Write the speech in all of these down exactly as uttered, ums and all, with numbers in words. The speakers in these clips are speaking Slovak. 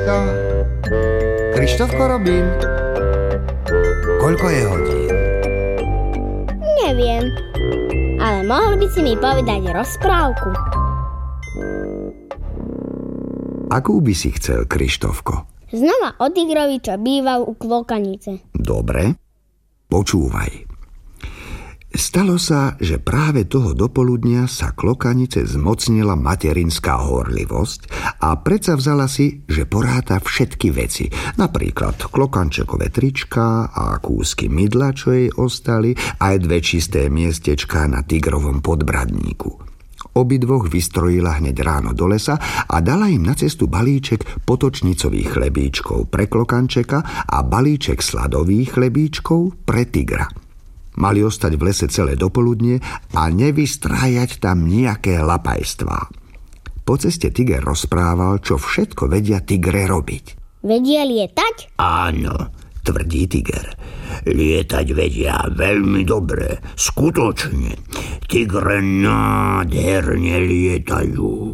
No, Krištofko Robin, koľko je hodín? Neviem, ale mohol by si mi povedať rozprávku. Akú by si chcel, Krištofko? Znova o tigrovi, čo býval u klokanice. Dobre, počúvaj. Stalo sa, že práve toho dopoludnia sa klokanice zmocnila materinská horlivosť a predsavzala si, že poráta všetky veci, napríklad klokančekové trička a kúsky mydla, čo jej ostali, aj dve čisté miestečká na tigrovom podbradníku. Obidvoch vystrojila hneď ráno do lesa a dala im na cestu balíček potočnicových chlebíčkov pre klokančeka a balíček sladových chlebíčkov pre tigra. Mali ostať v lese celé dopoludnie a nevystrájať tam nejaké lapajstvá. Po ceste tiger rozprával, čo všetko vedia tigre robiť. Vedia lietať? Áno, tvrdí tiger. Lietať vedia veľmi dobre, skutočne. Tigre nádherne lietajú.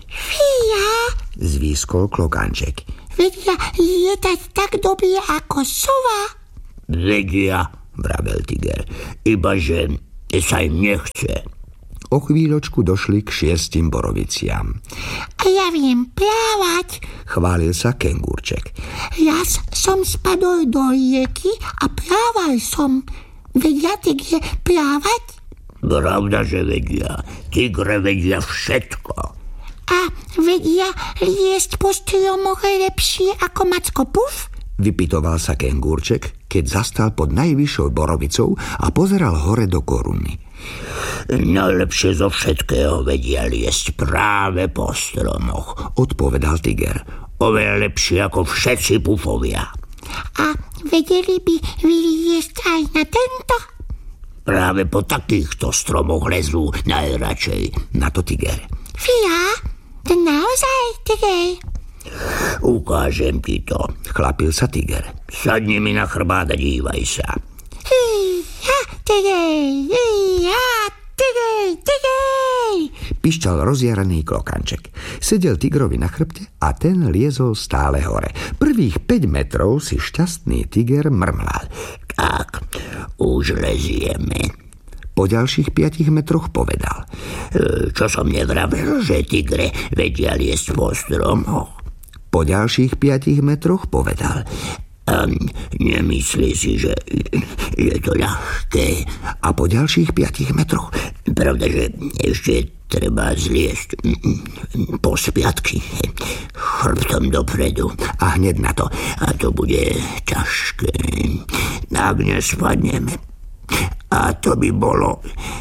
Fíja, zvýskol klokanček. Vedia lietať tak dobre ako sova. Vedia, vravel tiger, ibaže sa im nechce. O chvíľočku došli k šiestim boroviciam. A ja viem plávať, chválil sa kengúrček. Ja som spadol do rieky a plával som. Vedia tigre plávať? Pravda, že vedia. Tigre vedia všetko. A vedia liesť po stromoch lepšie ako Macko Puf? Vypytoval sa kengúrček, keď zastal pod najvyššou borovicou a pozeral hore do koruny. Najlepšie zo všetkého vedia liesť práve po stromoch, odpovedal tiger. Oveľa lepšie ako všetci pufovia. A vedeli by vyliesť aj na tento? Práve po takýchto stromoch lezú najradšej. Na to tiger. Fia, to naozaj tiger? Ukážem ti to, chlapil sa tiger. Sadni mi na chrbát a dívaj sa. Ja, tigej, ja, tigej, tigej, pišťal rozjaraný klokanček. Sedel tigrovi na chrbte a ten liezol stále hore. Prvých päť metrov si šťastný tiger mrmlal. Tak, už lezieme. Po ďalších piatich metroch povedal. Čo som nevravel, že tigre vedia liesť po stromoch? Po ďalších piatich metroch povedal. A nemyslí si, že je to ľahké. A po ďalších piatich metroch. Pravda, že ešte treba zliesť po spiatky chrbtom dopredu. A hneď na to. A to bude ťažké. Ak nespadneme. A to by bolo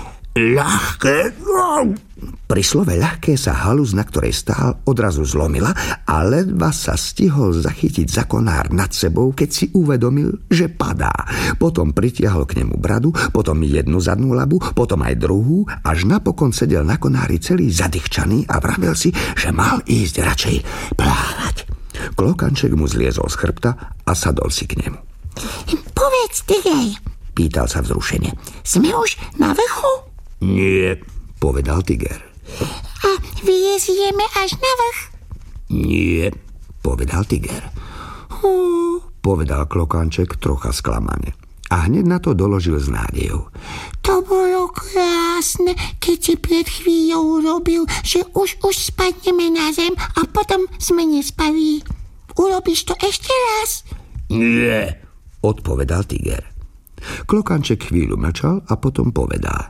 ľahké. Pri slove ľahké sa halúz, na ktorej stál, odrazu zlomila a ledva sa stihol zachytiť za konár nad sebou, keď si uvedomil, že padá. Potom pritiahol k nemu bradu, potom jednu zadnú labu, potom aj druhú, až napokon sedel na konári celý zadýchčaný a vravel si, že mal ísť radšej plávať. Klokanček mu zliezol z chrbta a sadol si k nemu. Povedz, tigej, pýtal sa vzrušene. Sme už na vrchu? Nie, povedal tiger. A vylezieme až na vrch? Nie, povedal tiger. Hú, povedal klokanček trocha sklamane. A hneď na to doložil s nádejou. To bolo krásne, keď si pred chvíľou robil, že už už spadneme na zem a potom sme nespali. Urobíš to ešte raz? Nie, odpovedal tiger. Klokanček chvíľu mlčal a potom povedal.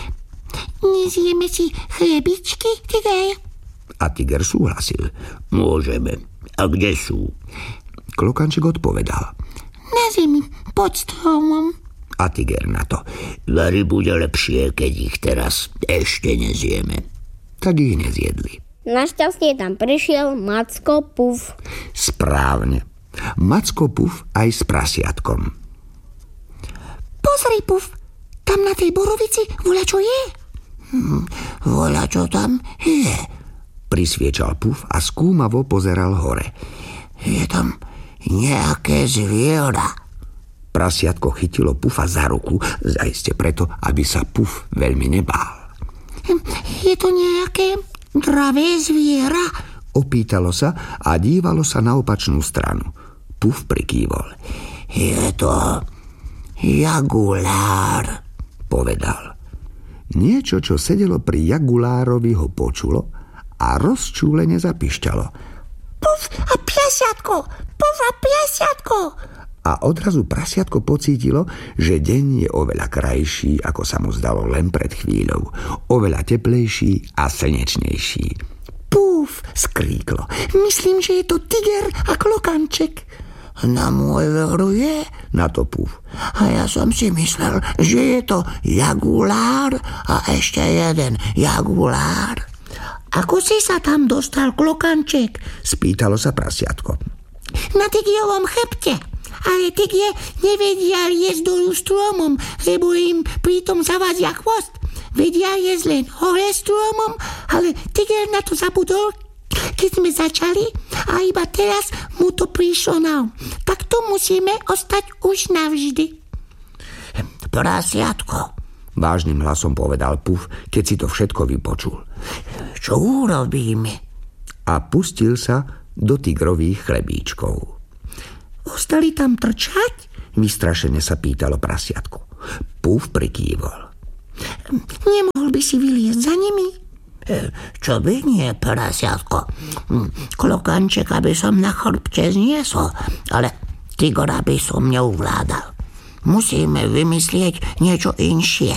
Nezjeme si chlebičky, tiger? A tiger súhlasil. Môžeme. A kde sú? Klokanček odpovedal. Na zemi, pod stromom. A tiger na to. Vary bude lepšie, keď ich teraz ešte nezjeme. Tak ich nezjedli. Našťastie tam prišiel Macko Puf. Správne. Macko Puf aj s prasiatkom. Pozri, Puf, tam na tej borovici voľačo je? Hm, voľačo tam je, prisviečal Puf a skúmavo pozeral hore. Je tam nejaké zviera. Prasiatko chytilo Pufa za ruku, zaiste preto, aby sa Puf veľmi nebál. Je to nejaké dravé zviera? opýtalo sa a dívalo sa na opačnú stranu. Puf prikývol. Je to jagulár, povedal. Niečo, čo sedelo pri jagulárovi, ho počulo a rozčúlene zapišťalo. Puf a prasiatko, puf a prasiatko. A odrazu prasiatko pocítilo, že deň je oveľa krajší, ako sa mu zdalo len pred chvíľou. Oveľa teplejší a slnečnejší. Puf, skríklo. Myslím, že je to tiger a klokanček. Na môj veru je, na to Puf. A ja som si myslel, že je to jagulár a ešte jeden jagulár. Ako si sa tam dostal, klokanček? Spýtalo sa prasiatko. Na tigiovom chrbte. Ale tigie nevedia jesť dolu stromom, lebo im pritom zavadzia chvost. Vedia jesť len hore stromom, ale tiger na to zabudol, keď sme začali, a iba teraz mu to prišlo na um. Tak tu musíme ostať už navždy. Prasiatko, vážnym hlasom povedal Puf, keď si to všetko vypočul. Čo urobíme? A pustil sa do tigrových chlebíčkov. Ostali tam trčať? Vystrašene sa pýtalo prasiatko. Puf prikývol. Nemohol by si vyliezť za nimi? Čo by nie, prasiatko? Klokanček, aby som na chrbte zniesol, ale tigora by som neuvládal. Musíme vymyslieť niečo inšie.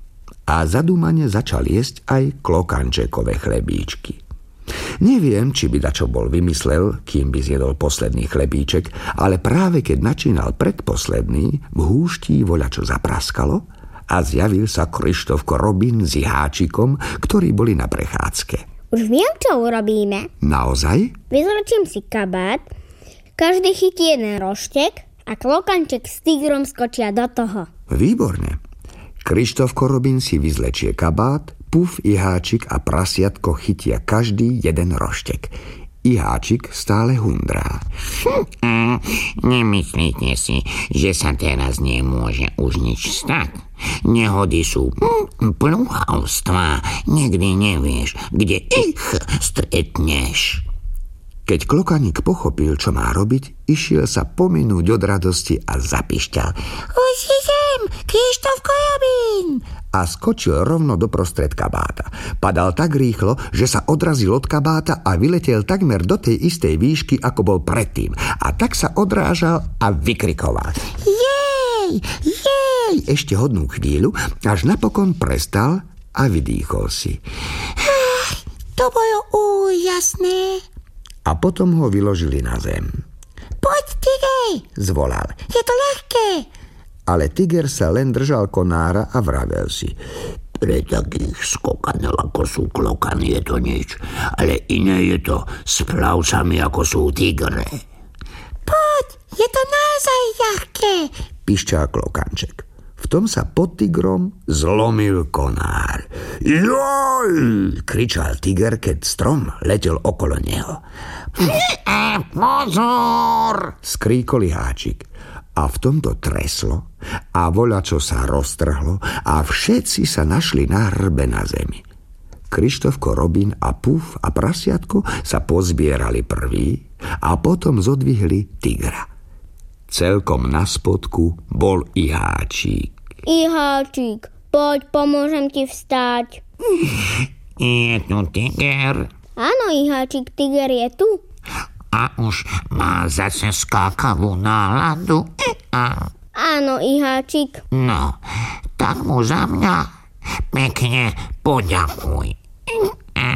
A zadúmane začal jesť aj klokančekové chlebíčky. Neviem, či by dačo bol vymyslel, kým by zjedol posledný chlebíček, ale práve keď načínal predposledný, v húšti voľačo zapraskalo a zjavil sa Krištof Korobín s Iháčikom, ktorí boli na prechádzke. Už viem, čo urobíme. Naozaj? Vyzlečím si kabát, každý chytí jeden roštek a klokanček s tigrom skočia do toho. Výborne. Krištof Korobín si vyzlečie kabát, Puf, Iháčik a prasiatko chytia každý jeden roštek. Iháčik stále hundrá. Hm, nemyslíte si, že sa teraz nemôže už nič stať? Nehody sú hm, plúhavstvá. Nikdy nevieš, kde ich stretneš. Keď klokaník pochopil, čo má robiť, išiel sa pominúť od radosti a zapišťal. Už idem, Krištof Korobín! A skočil rovno do prostred kabáta. Padal tak rýchlo, že sa odrazil od kabáta a vyletel takmer do tej istej výšky, ako bol predtým. A tak sa odrážal a vykrikoval. Jej, jej! Ešte hodnú chvíľu, až napokon prestal a vydýchol si. Ach, to bolo úžasné. A potom ho vyložili na zem. Poď, tiger, zvolal. Je to ľahké. Ale tiger sa len držal konára a vravel si. Pre takých skokanel, ako sú klokan, je to nič. Ale iné je to s plavcami, ako sú tigre. Poď, je to naozaj ľahké, pišťal klokanček. V tom sa pod tigrom zlomil konár. Joj! Kričal tiger, keď strom letel okolo neho. Pozor! Skríkol Iháčik. A v tomto treslo a voľačo sa roztrhlo a všetci sa našli na hrbe na zemi. Krištof Korobín a Puf a prasiatko sa pozbierali prví a potom zodvihli tigra. Celkom na spodku bol Iháčik. Iháčik, poď, pomôžem ti vstať. Je tu tiger? Áno, Iháčik, tiger je tu. A už má zase skákavú náladu? A... Áno, Iháčik. No, tak mu za mňa pekne poďakuj.